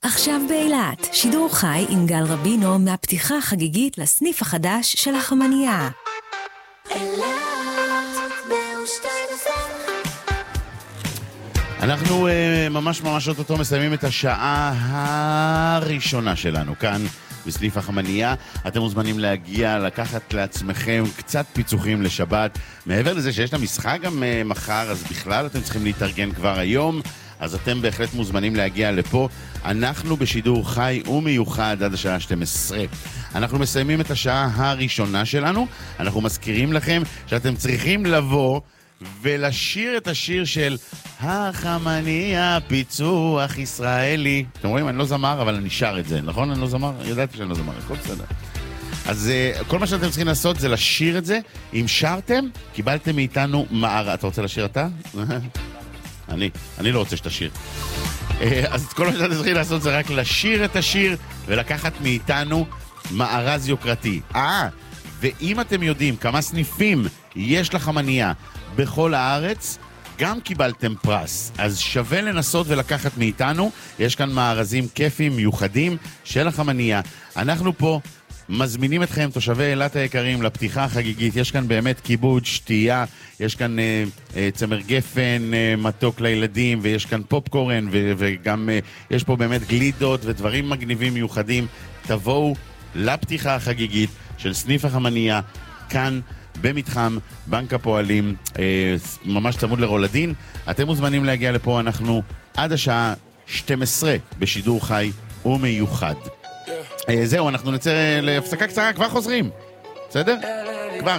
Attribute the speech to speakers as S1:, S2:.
S1: עכשיו באילת, שידור חי עם גל רבינו מהפתיחה החגיגית לסניף החדש של החמניה.
S2: אנחנו ממש אותו מסיימים את השעה הראשונה שלנו כאן בסניף החמניה. אתם מוזמנים להגיע, לקחת לעצמכם קצת פיצוחים לשבת. מעבר לזה שיש למשחק גם מחר, אז בכלל אתם צריכים להתארגן כבר היום. אז אתם בהחלט מוזמנים להגיע לפה. אנחנו בשידור חי ומיוחד עד השעה 12. אנחנו מסיימים את השעה הראשונה שלנו. אנחנו מזכירים לכם שאתם צריכים לבוא ולשיר את השיר של החמניה, פיצוח ישראלי. אתם רואים, אני לא זמר, אבל אני שר את זה, נכון? אני לא זמר? ידעתי שאני לא זמר, הכל בסדר. אז כל מה שאתם צריכים לעשות זה לשיר את זה. אם שרתם, קיבלתם מאיתנו מערה. אתה רוצה לשיר אתה? אני לא רוצה שתשיר. אז כל מה שאתם צריכים לעשות זה רק לשיר את השיר ולקחת מאיתנו מארז יוקרתי. ואם אתם יודעים כמה סניפים יש לחמניה בכל הארץ, גם קיבלתם פרס. אז שווה לנסות ולקחת מאיתנו. יש כאן מארזים כיפים מיוחדים של החמניה. אנחנו פה מזמינים אתכם, תושבי אילת היקרים, לפתיחה החגיגית. יש כאן באמת כיבוד, שתייה, יש כאן צמר גפן, מתוק לילדים, ויש כאן פופקורן, וגם יש פה באמת גלידות ודברים מגניבים מיוחדים. תבואו לפתיחה החגיגית של סניף החמניה, כאן במתחם בנק הפועלים, ממש צמוד לרולדין. אתם מוזמנים להגיע לפה, אנחנו עד השעה 12 בשידור חי ומיוחד. זהו, אנחנו נצא להפסקה קצרה, כבר חוזרים. בסדר? כבר.